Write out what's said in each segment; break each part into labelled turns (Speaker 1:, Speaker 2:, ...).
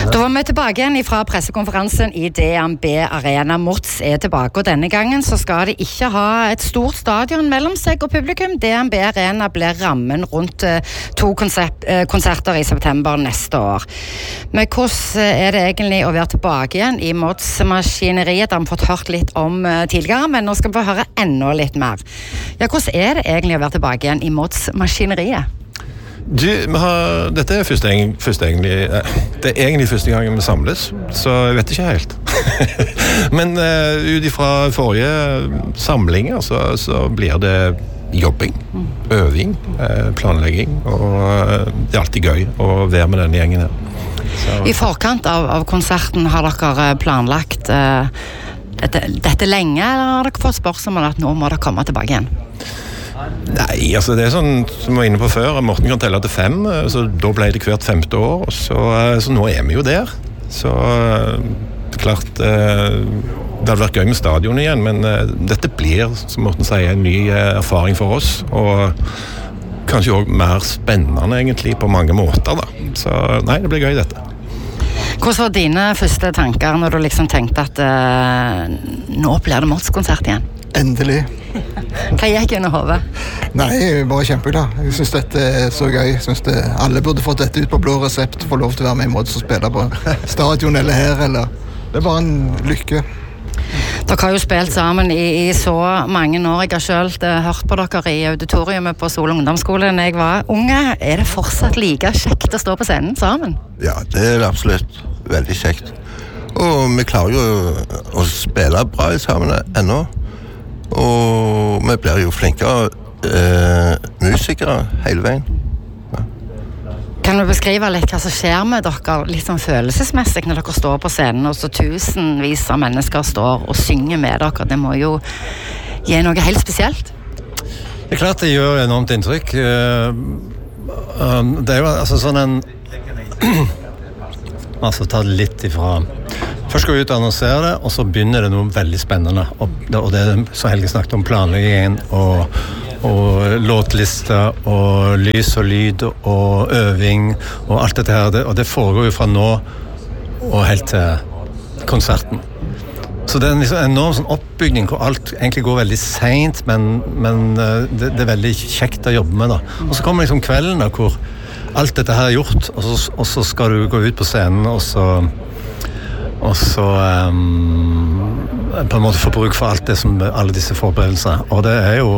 Speaker 1: Da var vi tilbake igjen fra pressekonferansen i DNB Arena. Mods tilbake, og denne gangen så skal de ikke ha et stort stadion mellom seg og publikum. DNB Arena blir rammen rundt 2 konserter i september neste år. Men hvordan det egentlig å være tilbake igjen i Mods-maskineriet? Det har vi fått hørt litt om tidligere, men nå skal vi få høre enda litt mer. Ja, hvordan det egentlig å være tilbake igjen i Mods-maskineriet?
Speaker 2: Dette det egentlig første gang vi samles, så jeg vet ikke helt. Men ut ifra forrige samlinger så blir det jobbing, øving, planlegging, og det alltid gøy å være med denne gjengen her. Så. I
Speaker 1: forkant av konserten har dere planlagt dette lenge, eller har dere fått spørsmål om at nå må dere komme tilbake igjen?
Speaker 2: Nei, altså det sånn som vi var inne på før, Morten kan telle til 5, så da ble det hvert 5. år, så nå vi jo der. Så klart, det hadde vært gøy med stadion igjen, men dette blir, som Morten sier, en ny erfaring for oss, og kanskje også mer spennende egentlig på mange måter da. Så nei, det blir gøy dette.
Speaker 1: Hvordan var dine første tanker når du liksom tenkte at nå blir det Mods-konsert igjen?
Speaker 3: Endelig.
Speaker 1: Hva gikk under hodet?
Speaker 3: Nei, jeg var kjempeglad. Jeg synes dette så gøy. Jeg synes alle burde fått dette ut på blå resept, få lov til å være med i Mods og spille på stadion eller her, eller. Det var en lykke.
Speaker 1: Dere har jo spilt sammen i så mange år. Jeg har selv hørt på dere i auditoriumet på Sol ungdomsskole når jeg var unge. Det fortsatt like kjekt å stå på scenen sammen?
Speaker 4: Ja, det absolutt veldig kjekt. Og vi klarer jo å spille bra sammen ennå. Og vi blir jo flinkere musikere hele veien. Ja.
Speaker 1: Kan du beskrive litt hva som skjer med dere litt sånn følelsesmessig når dere står på scenen, og så tusenvis av mennesker står og synger med dere? Det må jo gi noe helt spesielt.
Speaker 5: Det klart det gjør enormt inntrykk. Det jo altså sånn en altså ta det litt ifra. Først skal vi ut og annonsere det, og så begynner det noe veldig spennende. Og det så Helge snakket om planleggingen, og låtlister, og lys og lyd, og øving, og alt dette her. Og det foregår jo fra nå og helt til konserten. Så det en liksom enorm sånn oppbygning hvor alt egentlig går veldig sent, men det veldig kjekt å jobbe med da. Og så kommer liksom kvelden da, hvor alt dette her gjort, og så skal du gå ut på scenen, og så på en måte få bruk for alt det som alle disse forberedelsene. Og det jo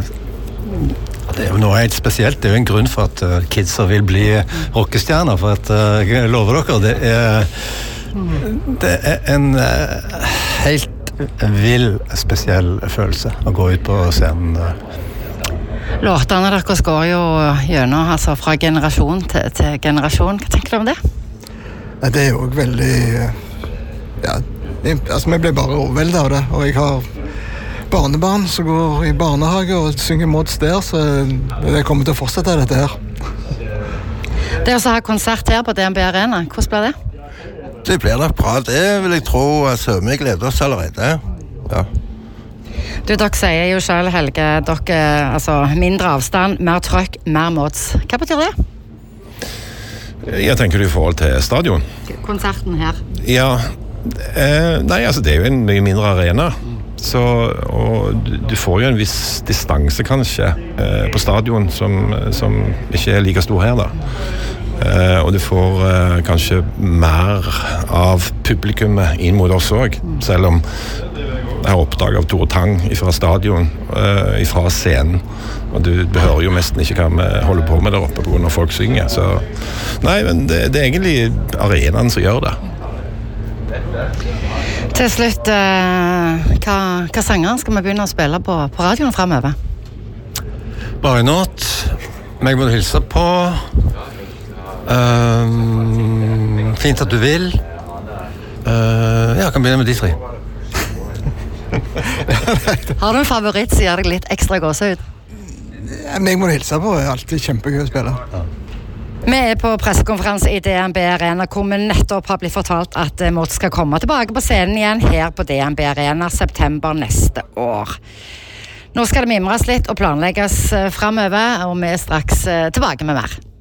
Speaker 5: noe helt spesielt. Det jo en grunn for at kidser vil bli rockestjerner, for at jeg lover dere, det en helt vill, spesiell følelse å gå ut på scenen.
Speaker 1: Låtene deres går jo gjennom, altså fra generasjon til generasjon. Hva tenker du om det?
Speaker 3: Det jo veldig ja, altså vi ble bare overveldet av det, og jeg har barnebarn som går i barnehage og synger Mods der, så det kommer til å fortsette dette her.
Speaker 1: Det å ha konsert her på DNB Arena, hvordan blir det?
Speaker 4: Det blir nok bra, det vil jeg tro, altså vi gleder oss allerede. Ja.
Speaker 1: Dere sier jo selv, Helge, altså mindre avstand, mer trøkk, mer Mods. Hva betyr det?
Speaker 2: Jeg tenker det i forhold til stadion.
Speaker 1: Konserten her?
Speaker 2: Ja, nei, altså det jo en mye mindre arena, og du får jo en viss distanse kanskje på stadion som ikke like stor her da. Og du får kanskje mer av publikummet inn mot oss også, selv om jeg har oppdaget av Tore Tang fra stadion, fra scenen, og du hører jo nesten ikke hva vi holder på med der oppe på grunn av folk synger, så nei, men det egentlig arenaen som gjør det.
Speaker 1: Til slutt, hva sanger skal vi begynne å spille på radioen fremover?
Speaker 5: Bare Not, meg må du hilse på, Fint at du vil, jeg kan begynne med de 3.
Speaker 1: Har du en favoritt som gjør deg litt ekstra gåsehud?
Speaker 3: Meg må du hilse på, det alltid kjempegøy å spille.
Speaker 1: Vi på pressekonferanse i DNB Arena, hvor vi nettopp har blitt fortalt at Mods skal komme tilbake på scenen igjen her på DNB Arena september neste år. Nå skal det mimres litt og planlegges fremover, og vi straks tilbake med mer.